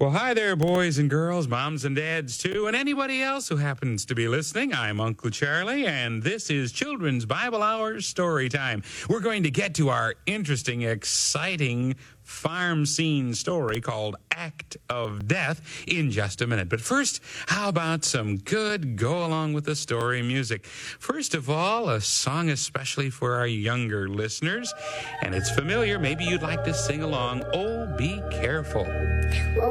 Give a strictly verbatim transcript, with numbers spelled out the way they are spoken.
Well, hi there, boys and girls, moms and dads, too, and anybody else who happens to be listening. I'm Uncle Charlie, and this is Children's Bible Hour Story Time. We're going to get to our interesting, exciting farm scene story called Act of Death in just a minute. But first, how about some good go-along-with-the-story music? First of all, a song especially for our younger listeners, and it's familiar. Maybe you'd like to sing along. Oh, be careful. Oh,